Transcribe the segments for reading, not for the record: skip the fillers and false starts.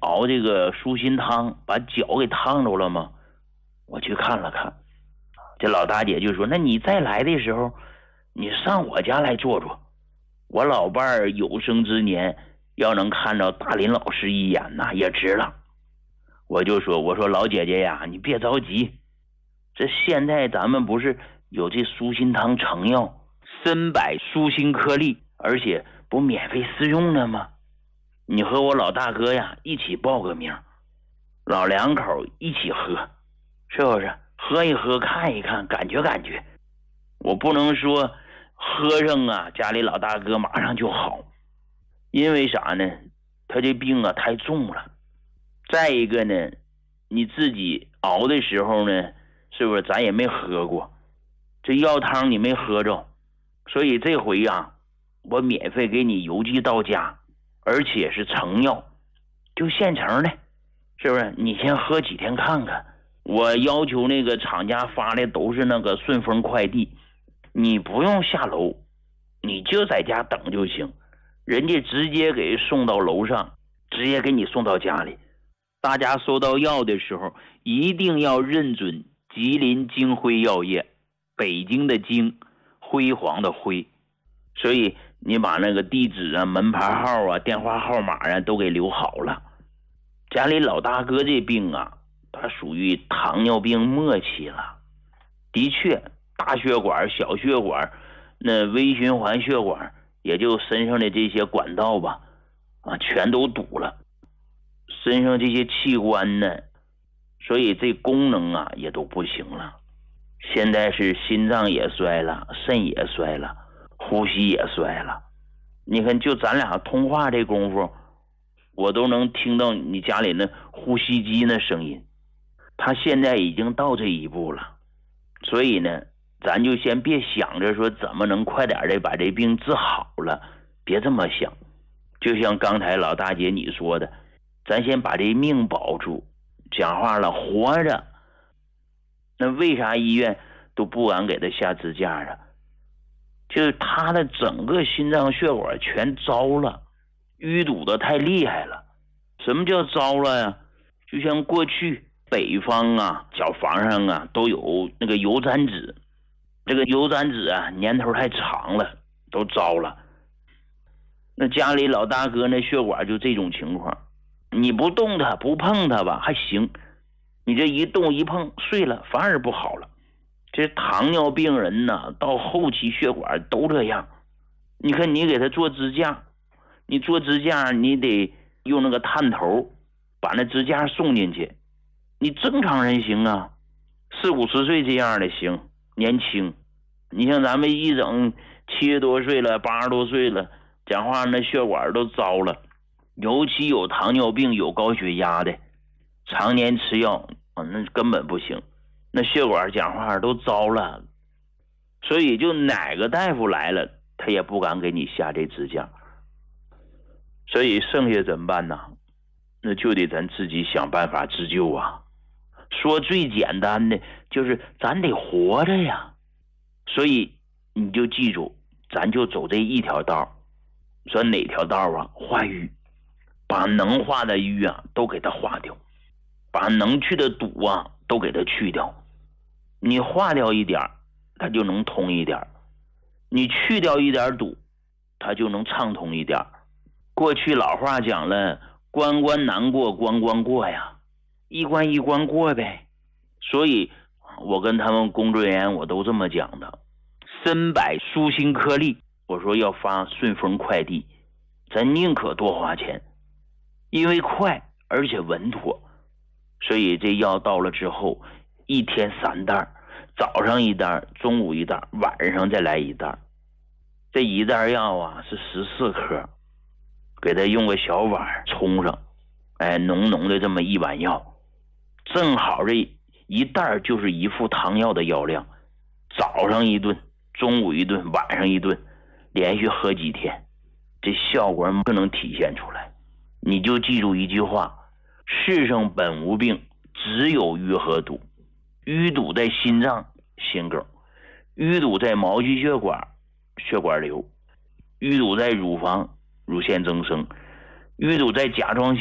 熬这个舒心汤把脚给烫着了吗？我去看了看，这老大姐就说，那你再来的时候你上我家来坐坐，我老伴儿有生之年要能看到大林老师一眼呐也值了。我就说，我说老姐姐呀，你别着急，这现在咱们不是有这舒心汤成药参柏舒心颗粒，而且不免费试用了吗？你和我老大哥呀一起报个名，老两口一起喝，是不是？喝一喝看一看感觉感觉。我不能说喝上啊家里老大哥马上就好，因为啥呢？他这病啊太重了。再一个呢，你自己熬的时候呢，是不是咱也没喝过，这药汤你没喝着，所以这回啊我免费给你邮寄到家，而且是成药，就现成的，是不是？你先喝几天看看。我要求那个厂家发的都是那个顺丰快递，你不用下楼，你就在家等就行，人家直接给送到楼上，直接给你送到家里。大家收到药的时候一定要认准吉林京辉药业，北京的京，辉煌的辉。所以你把那个地址啊、门牌号啊、电话号码啊都给留好了。家里老大哥这病啊，他属于糖尿病末期了。的确，大血管、小血管、那微循环血管，也就身上的这些管道吧，全都堵了。身上这些器官呢，所以这功能啊也都不行了。现在是心脏也衰了，肾也衰了，呼吸也衰了。你看就咱俩通话这功夫，我都能听到你家里那呼吸机那声音。他现在已经到这一步了，所以呢咱就先别想着说怎么能快点的把这病治好了，别这么想。就像刚才老大姐你说的，咱先把这命保住。讲话了，活着，那为啥医院都不敢给他下支架啊？就是他的整个心脏血管全糟了，淤堵的太厉害了。什么叫糟了呀？就像过去北方啊脚房上啊都有那个油毡纸，这个油毡纸啊年头太长了，都糟了。那家里老大哥那血管就这种情况，你不动它不碰它吧还行，你这一动一碰碎了反而不好了。这糖尿病人呢到后期血管都这样。你看你给他做支架，你做支架你得用那个探头把那支架送进去，你正常人行啊，40-50岁这样的行，年轻。你像咱们一整70多岁了80多岁了，讲话那血管都糟了。尤其有糖尿病有高血压的，常年吃药那根本不行，那血管讲话都糟了。所以就哪个大夫来了他也不敢给你下这支架。所以剩下怎么办呢？那就得咱自己想办法自救啊。说最简单的就是咱得活着呀。所以你就记住，咱就走这一条道。说哪条道啊？化瘀，把能化的瘀啊都给它化掉，把能去的堵啊都给它去掉。你化掉一点它就能通一点，你去掉一点堵它就能畅通一点。过去老话讲了，关关难过关关过呀，一关一关过呗。所以我跟他们工作人员我都这么讲的。参柏舒心颗粒，我说要发顺丰快递，咱宁可多花钱，因为快而且稳妥。所以这药到了之后一天3袋，早上1袋，中午1袋，晚上再来1袋。这1袋药啊是14颗，给他用个小碗冲上，浓浓的这么一碗药，正好这1袋就是1副汤药的药量。早上1顿，中午1顿，晚上1顿，连续喝几天，这效果就能体现出来。你就记住一句话，世上本无病，只有淤和堵。淤堵在心脏心梗，淤堵在毛细血管血管瘤，淤堵在乳房乳腺增生，淤堵在甲状腺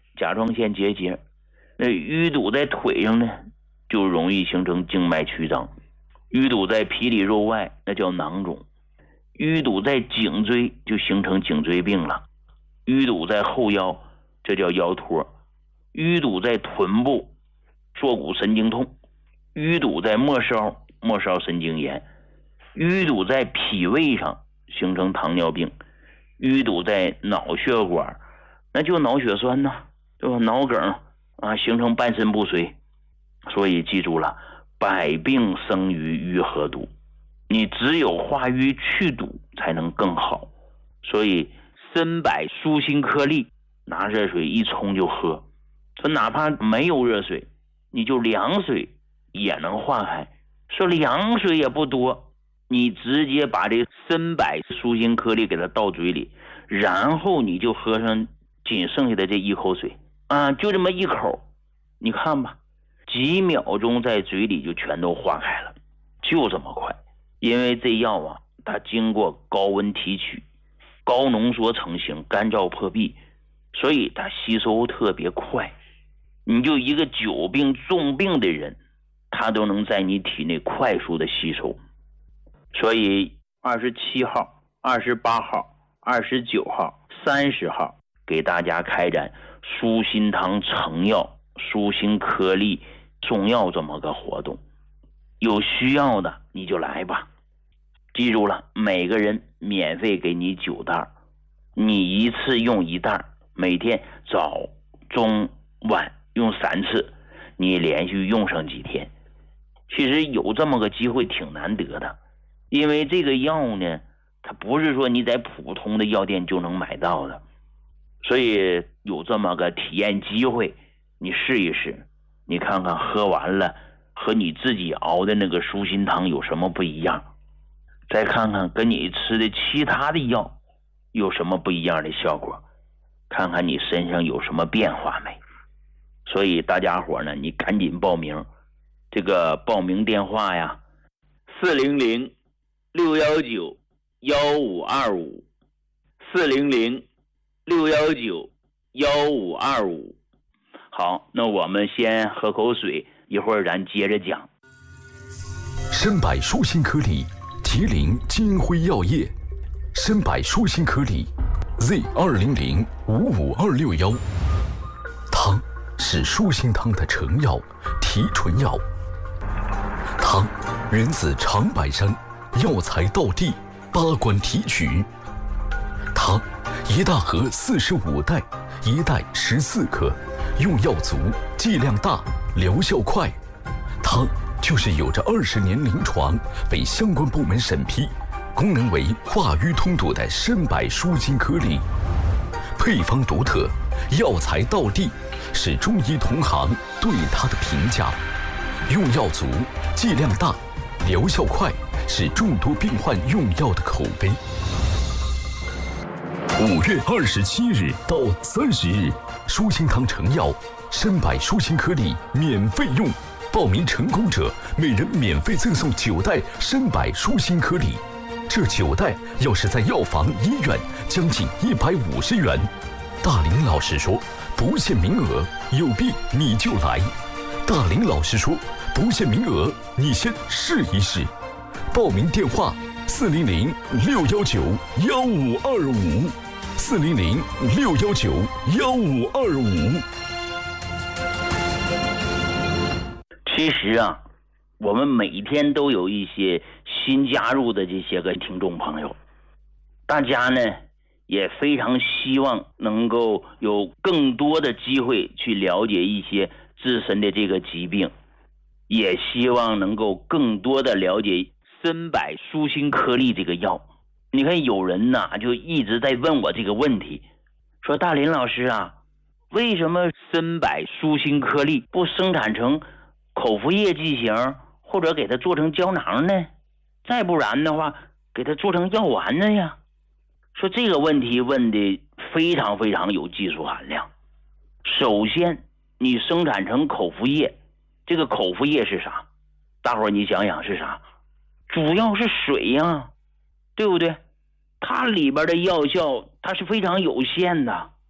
甲状腺结节。那淤堵在腿上呢，就容易形成静脉曲张；淤堵在皮里肉外，那叫囊肿；淤堵在颈椎，就形成颈椎病了；淤堵在后腰，这叫腰托；淤堵在臀部，坐骨神经痛；淤堵在末梢，末梢神经炎；淤堵在脾胃上，形成糖尿病；淤堵在脑血管，那就脑血栓呐，对吧？脑梗啊，形成半身不遂。所以记住了，百病生于淤和堵，你只有化瘀去堵才能更好。所以参柏舒心颗粒拿热水一冲就喝，说哪怕没有热水，你就凉水也能化开。说凉水也不多，你直接把这参柏舒心颗粒给它倒嘴里，然后你就喝上仅剩下的这一口水啊，就这么一口，你看吧，几秒钟在嘴里就全都化开了，就这么快。因为这药啊，它经过高温提取，高浓缩成型，干燥破壁，所以它吸收特别快。你就一个久病重病的人，它都能在你体内快速的吸收。所以27号、28号、29号、30号给大家开展舒心堂成药、舒心颗粒中药这么个活动，有需要的你就来吧。记住了，每个人免费给你9袋，你一次用1袋，每天早中晚用3次，你连续用上几天。其实有这么个机会挺难得的，因为这个药呢，它不是说你在普通的药店就能买到的，所以有这么个体验机会，你试一试，你看看喝完了和你自己熬的那个舒心汤有什么不一样，再看看跟你吃的其他的药有什么不一样的效果，看看你身上有什么变化没。所以大家伙呢，你赶紧报名，这个报名电话呀400-619-1525 400-619-1525。好，那我们先喝口水，一会儿咱接着讲。 参柏舒心颗粒，吉林金辉药业。参柏舒心颗粒 Z200-55261。汤是舒心汤的成药、提纯药。汤源自长白山，药材道地，八关提取。汤一大盒45袋，一袋14克，用药足，剂量大，疗效快。汤就是有着20年临床，被相关部门审批，功能为化瘀通堵的参柏舒心颗粒。配方独特，药材道地，是中医同行对它的评价。用药足，剂量大，疗效快，是众多病患用药的口碑。5月27日到30日，舒心汤成药参柏舒心颗粒免费用，报名成功者每人免费赠送9袋参柏舒心颗粒。这9袋要是在药房、医院，将近150元。大林老师说，不限名额，有病你就来。大林老师说，不限名额，你先试一试。报名电话400-619-1525 400-619-1525。 其实啊，我们每天都有一些新加入的这些个听众朋友，大家呢也非常希望能够有更多的机会去了解一些自身的这个疾病，也希望能够更多的了解参柏舒心颗粒这个药。你看有人呐就一直在问我这个问题，说大林老师啊，为什么参柏舒心颗粒不生产成口服液剂型，或者给它做成胶囊呢？再不然的话给它做成药丸呢呀？说这个问题问的非常非常有技术含量。首先你生产成口服液，这个口服液是啥？大伙儿你想想是啥？主要是水呀，对不对？它里边的药效它是非常有限的，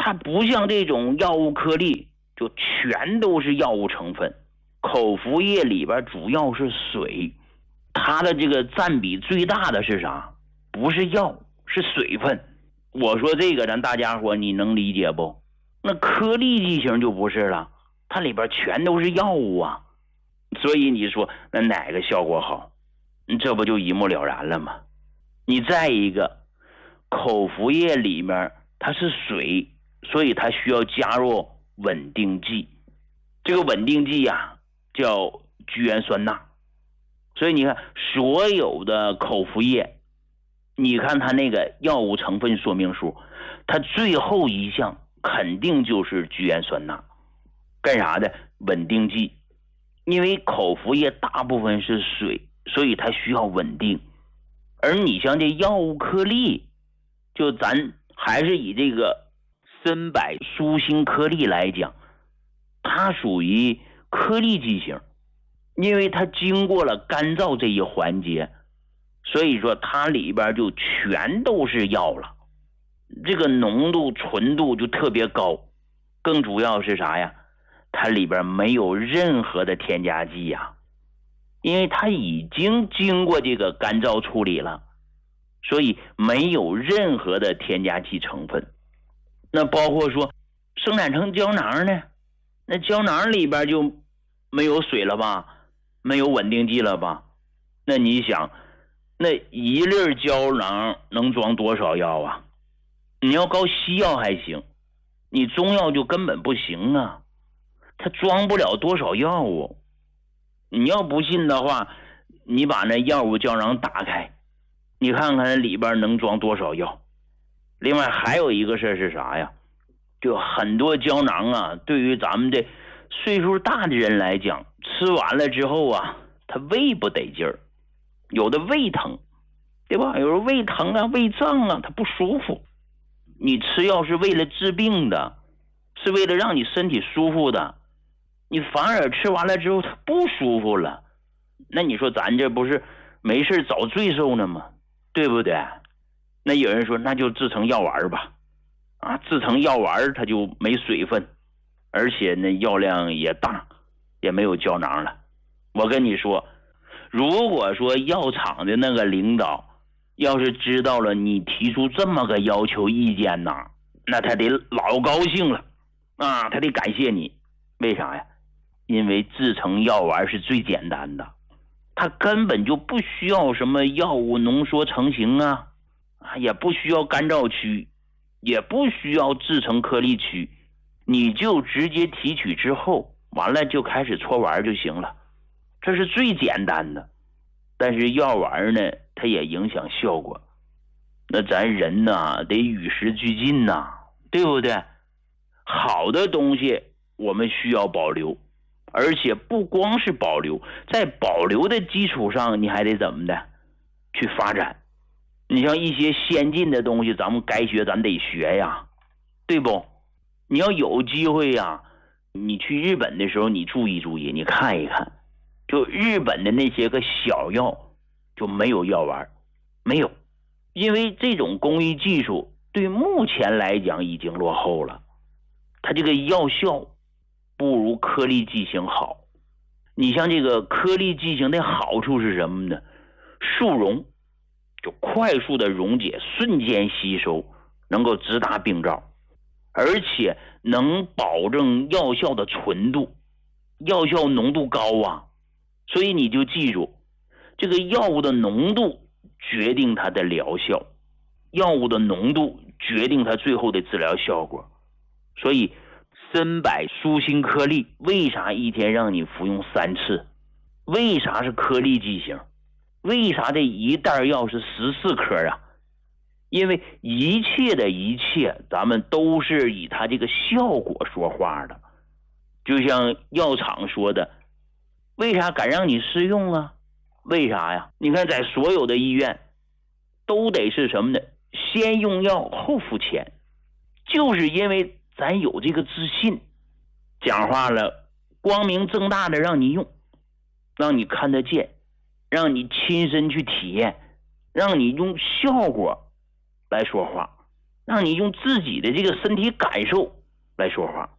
它不像这种药物颗粒就全都是药物成分，口服液里边主要是水，它的这个占比最大的是啥？不是药，是水分。我说这个咱大家伙你能理解不？那颗粒剂型就不是了，它里边全都是药物啊，所以你说那哪个效果好？这不就一目了然了吗？你再一个，口服液里面它是水，所以它需要加入稳定剂，这个稳定剂啊叫聚氨酸钠。所以你看所有的口服液，你看它那个药物成分说明书，它最后一项肯定就是聚氨酸钠。干啥的？稳定剂。因为口服液大部分是水，所以它需要稳定。而你像这药物颗粒，就咱还是以这个参柏舒心颗粒来讲，它属于颗粒剂型，因为它经过了干燥这一环节，所以说它里边就全都是药了，这个浓度纯度就特别高。更主要是啥呀？它里边没有任何的添加剂呀，因为它已经经过这个干燥处理了，所以没有任何的添加剂成分。那包括说生产成胶囊呢，那胶囊里边就没有水了吧，没有稳定剂了吧？那你想，那一粒胶囊能装多少药啊？你要搞西药还行，你中药就根本不行啊，它装不了多少药物。你要不信的话，你把那药物胶囊打开，你看看里边能装多少药。另外还有一个事是啥呀？就很多胶囊啊，对于咱们这岁数大的人来讲，吃完了之后啊，他胃不得劲儿，有的胃疼，对吧？有人胃疼啊、胃胀啊，他不舒服。你吃药是为了治病的，是为了让你身体舒服的，你反而吃完了之后他不舒服了，那你说咱这不是没事找罪受呢吗？对不对？那有人说那就制成药丸吧，制成药丸它就没水分，而且那药量也大，也没有胶囊了。我跟你说，如果说药厂的那个领导要是知道了你提出这么个要求意见呐，那他得老高兴了他得感谢你。为啥呀？因为制成药丸是最简单的，它根本就不需要什么药物浓缩成型也不需要干燥区，也不需要制成颗粒区，你就直接提取之后，完了就开始搓丸就行了，这是最简单的。但是药丸呢，它也影响效果，那咱人呢得与时俱进对不对？好的东西我们需要保留，而且不光是保留，在保留的基础上你还得怎么的去发展。你像一些先进的东西，咱们该学咱得学呀，对不？你要有机会你去日本的时候你注意注意，你看一看，就日本的那些个小药就没有药丸，没有，因为这种工艺技术对目前来讲已经落后了，它这个药效不如颗粒剂型好。你像这个颗粒剂型的好处是什么呢？速溶，就快速的溶解，瞬间吸收，能够直达病灶，而且能保证药效的纯度，药效浓度高所以你就记住，这个药物的浓度决定它的疗效，药物的浓度决定它最后的治疗效果。所以参柏舒心颗粒为啥一天让你服用3次？为啥是颗粒剂型？为啥这一袋药是14颗因为一切的一切咱们都是以它这个效果说话的。就像药厂说的，为啥敢让你试用为啥呀？你看在所有的医院都得是什么呢？先用药后付钱，就是因为咱有这个自信，讲话了光明正大的让你用，让你看得见，让你亲身去体验，让你用效果来说话。 让你用自己的这个身体感受来说话。